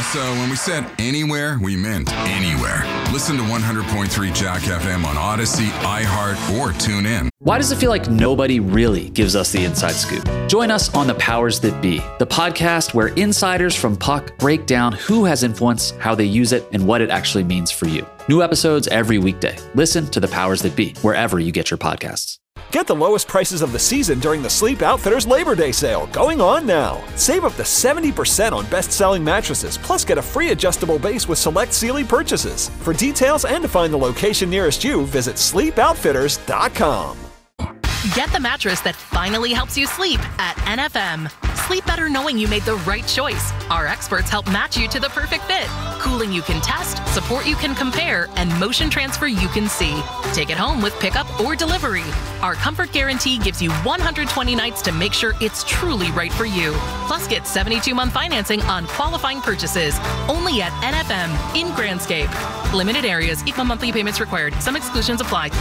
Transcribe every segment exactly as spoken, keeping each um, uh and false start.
Yeah, so when we said anywhere, we meant anywhere. Listen to one hundred point three Jack F M on Odyssey, iHeart, or tune in. Why does it feel like nobody really gives us the inside scoop? Join us on The Powers That Be, the podcast where insiders from Puck break down who has influence, how they use it, and what it actually means for you. New episodes every weekday. Listen to The Powers That Be wherever you get your podcasts. Get the lowest prices of the season during the Sleep Outfitters Labor Day sale going on now. Save up to seventy percent on best-selling mattresses, plus get a free adjustable base with select Sealy purchases. For details and to find the location nearest you, visit sleep outfitters dot com. Get the mattress that finally helps you sleep at N F M. Sleep better knowing you made the right choice. Our experts help match you to the perfect fit. Cooling you can test, support you can compare, and motion transfer you can see. Take it home with pickup or delivery. Our comfort guarantee gives you one hundred twenty nights to make sure it's truly right for you. Plus, get seventy-two month financing on qualifying purchases. Only at N F M in Grandscape. Limited areas, equal monthly payments required. Some exclusions apply.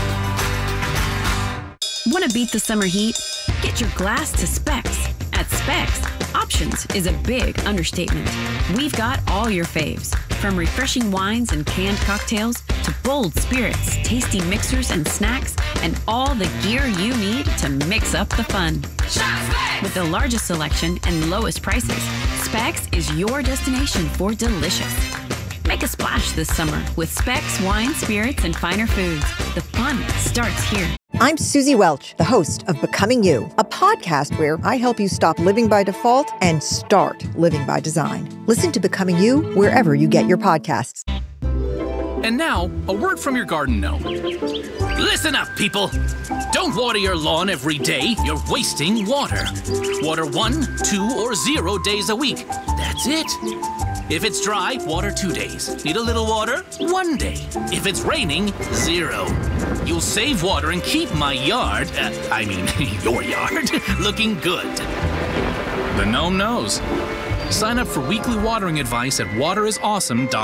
Want to beat the summer heat? Get your glass to Specs. At Specs, options is a big understatement. We've got all your faves, from refreshing wines and canned cocktails to bold spirits, tasty mixers and snacks, and all the gear you need to mix up the fun. With the largest selection and lowest prices, Specs is your destination for delicious. Make a splash this summer with Specs wine, spirits, and finer foods. The fun starts here. I'm Susie Welch, the host of Becoming You, a podcast where I help you stop living by default and start living by design. Listen to Becoming You wherever you get your podcasts. And now, a word from your garden gnome. Listen up, people. Don't water your lawn every day. You're wasting water. Water one, two, or zero days a week. That's it. If it's dry, water two days. Need a little water? One day. If it's raining, zero. You'll save water and keep my yard, uh, I mean, your yard, looking good. The gnome knows. Sign up for weekly watering advice at water is awesome dot com.